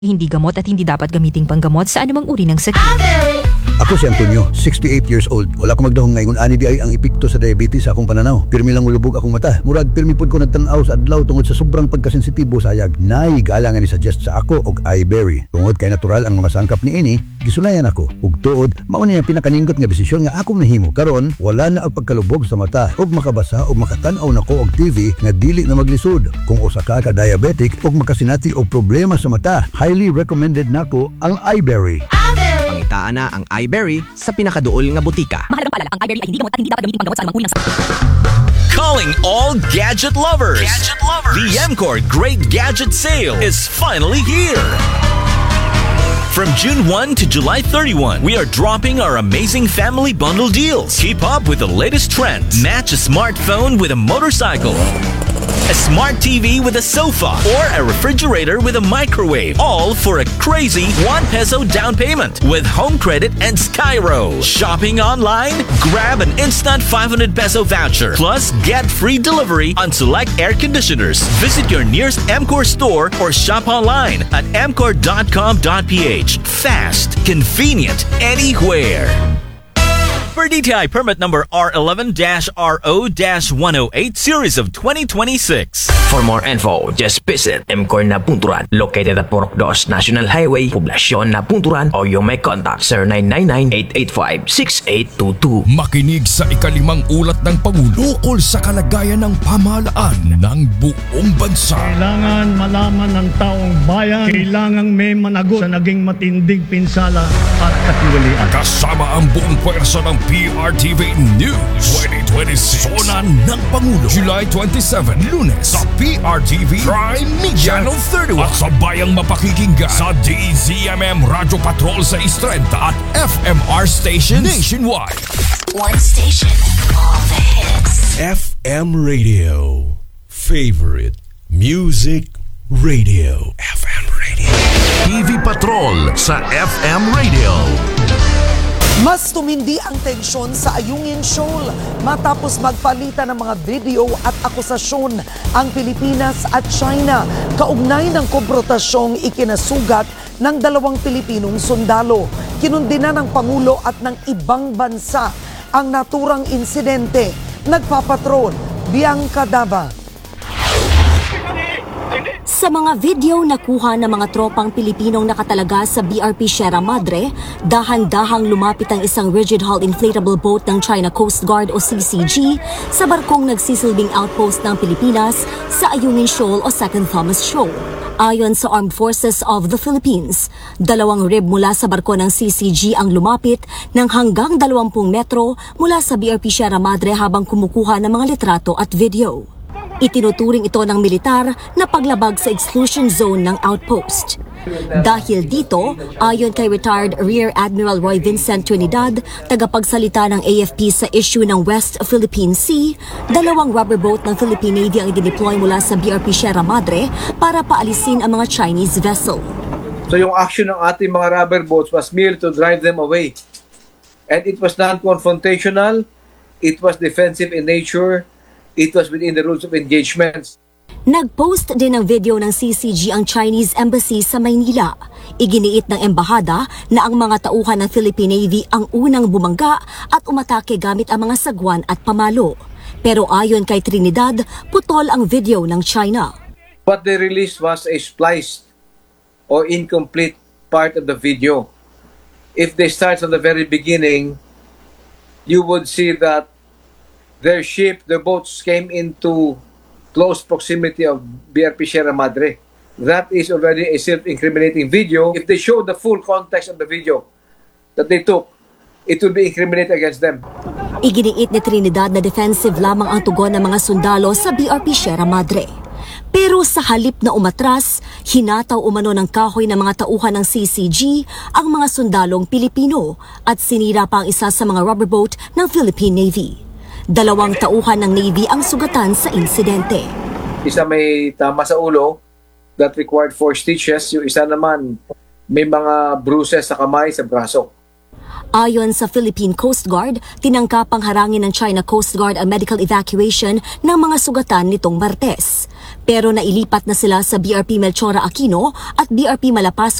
Hindi gamot at hindi dapat gamiting panggamot sa anumang uri ng sakit. Ako si Antonio, 68 years old. Wala ko magdahong ngayon ani di ay ang epekto sa diabetes sa akong pananaw. Pirmi lang ulubog akong mata. Murag pirmi pud ko nagtan-aw sa adlaw tungod sa sobrang pagkasensitibo sa ayag. Nay galangan ni suggest sa ako og iBerry. Tungod kay natural ang mga sangkap ni ini, gisulayan ako. Ug tuod, mao ni ang pinakaninggot nga desisyon nga akong nahimo. Karon wala na ang pagkalubog sa mata ug makabasa ug makatan-aw nako og TV nga dili na maglisod. Kung usa ka diabetic ug makasinati og problema sa mata, highly recommended nako ang iBerry. Pangitaan na ang iBerry sa pinakaduol nga butika. Mahalagang paalala, ang iBerry ay hindi gamot at hindi dapat gamitin panggamot sa anumang uri ng sakit. Calling all gadget lovers. The Mcor Great Gadget Sale is finally here. From June 1 to July 31, we are dropping our amazing family bundle deals. Keep up with the latest trends. Match a smartphone with a motorcycle, a smart TV with a sofa, or a refrigerator with a microwave, all for a crazy 1 peso down payment with Home Credit and Skyro. Shopping online? Grab an instant 500 peso voucher, plus get free delivery on select air conditioners. Visit your nearest Mcor store or shop online at mcor.com.ph. Fast, convenient, anywhere. For DTI permit number R11-RO-108 series of 2026. For more info, just visit Mcor na Punturan, located at Purok 2 National Highway, Poblasyon na Punturan, o you may contact 0999-885-6822. Makinig sa ikalimang ulat ng Pangulo ukol sa kalagayan ng pamahalaan ng buong bansa. Kailangan malaman ng taong bayan, kailangang may managot sa naging matinding pinsala at katiwalian. Kasama ang buong pwersa ng PRTV News 2026. Zona ng Pangulo, July 27, Lunes sa PRTV Prime Media Channel 31 at sabayang mapakikinggan sa DZMM Radio Patrol sa Istrenta at FMR stations nationwide. One station, all the hits. FM Radio. Favorite Music Radio. FM Radio. TV Patrol sa FM Radio. Mas tumindi ang tensyon sa Ayungin Shoal matapos magpalitan ng mga video at akusasyon ang Pilipinas at China kaugnay ng konfrontasyong ikinasugat ng 2 Pilipinong sundalo. Kinundina ng Pangulo at ng ibang bansa ang naturang insidente. Nagpapatron, Bianca Daba. Sa mga video nakuha ng mga tropang Pilipinong nakatalaga sa BRP Sierra Madre, dahan-dahang lumapit ang isang rigid hull inflatable boat ng China Coast Guard o CCG sa barkong nagsisilbing outpost ng Pilipinas sa Ayungin Shoal o Second Thomas Shoal. Ayon sa Armed Forces of the Philippines, 2 rib mula sa barko ng CCG ang lumapit ng hanggang 20 metro mula sa BRP Sierra Madre habang kumukuha ng mga litrato at video. Itinuturing ito ng militar na paglabag sa exclusion zone ng outpost. Dahil dito, ayon kay retired Rear Admiral Roy Vincent Trinidad, tagapagsalita ng AFP sa issue ng West Philippine Sea, 2 rubber boat ng Philippine Navy ang idineploy mula sa BRP Sierra Madre para paalisin ang mga Chinese vessel. So yung action ng ating mga rubber boats was merely to drive them away. And it was non-confrontational, it was defensive in nature, it was within the rules of engagement. Nag-post din ng video ng CCG ang Chinese Embassy sa Maynila. Iginiit ng embahada na ang mga tauhan ng Philippine Navy ang unang bumangga at umatake gamit ang mga sagwan at pamalo. Pero ayon kay Trinidad, putol ang video ng China. What they released was a spliced or incomplete part of the video. If they start from the very beginning, you would see that their boats came into close proximity of BRP Sierra Madre. That is already a self-incriminating video. If they show the full context of the video that they took, it would be incriminated against them. Iginiit ni Trinidad na defensive lamang ang tugon ng mga sundalo sa BRP Sierra Madre. Pero sa halip na umatras, hinataw umano ng kahoy ng mga tauhan ng CCG ang mga sundalong Pilipino at sinira pa ang isa sa mga rubber boat ng Philippine Navy. 2 tauhan ng Navy ang sugatan sa insidente. Isa may tama sa ulo that required 4 stitches. Yung isa naman may mga bruises sa kamay, sa braso. Ayon sa Philippine Coast Guard, tinangkapang harangin ng China Coast Guard ang medical evacuation ng mga sugatan nitong Martes. Pero nailipat na sila sa BRP Melchora Aquino at BRP Malapas